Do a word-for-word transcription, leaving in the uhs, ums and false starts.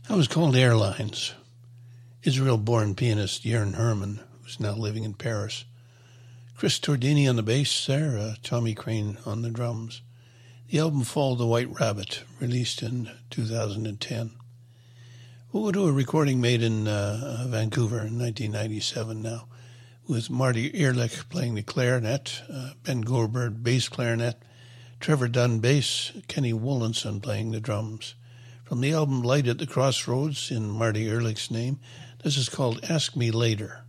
That was called Airlines. Israel-born pianist Jörn Herman, who's now living in Paris. Chris Tordini on the bass there, uh, Tommy Crane on the drums. The album Fall the White Rabbit, released in two thousand ten. We'll go to a recording made in uh, Vancouver in nineteen ninety-seven now, with Marty Ehrlich playing the clarinet, uh, Ben Goldberg bass clarinet, Trevor Dunn bass, Kenny Wollenson playing the drums. From the album Light at the Crossroads, in Marty Ehrlich's name, this is called Ask Me Later.